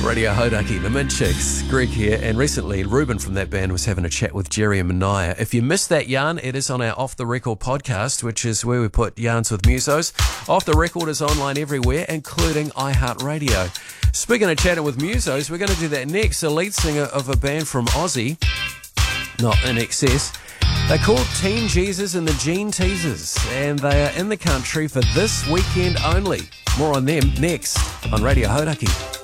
Radio Hodaki, the Mint Chicks, Greg here, and recently Ruben from that band was having a chat with Jerry and Mania. If you missed that yarn, it is on our Off the Record podcast, which is where we put yarns with musos. Off the Record is online everywhere, including iHeartRadio. Speaking of chatting with musos, we're going to do that next. The lead singer of a band from Aussie, not In Excess, they're called Teen Jesus and the Gene Teasers, and they are in the country for this weekend only. More on them next on Radio Hodaki.